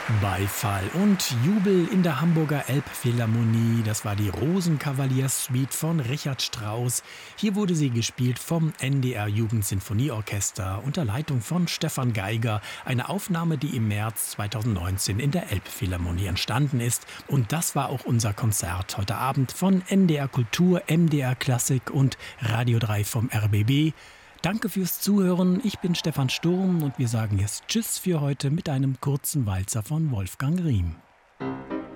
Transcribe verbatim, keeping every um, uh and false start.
Beifall und Jubel in der Hamburger Elbphilharmonie. Das war die Rosenkavalier-Suite von Richard Strauss. Hier wurde sie gespielt vom N D R Jugendsinfonieorchester unter Leitung von Stefan Geiger. Eine Aufnahme, die im März zweitausendneunzehn in der Elbphilharmonie entstanden ist. Und das war auch unser Konzert heute Abend von N D R Kultur, M D R Klassik und Radio drei vom R B B. Danke fürs Zuhören. Ich bin Stefan Sturm und wir sagen jetzt Tschüss für heute mit einem kurzen Walzer von Wolfgang Riem.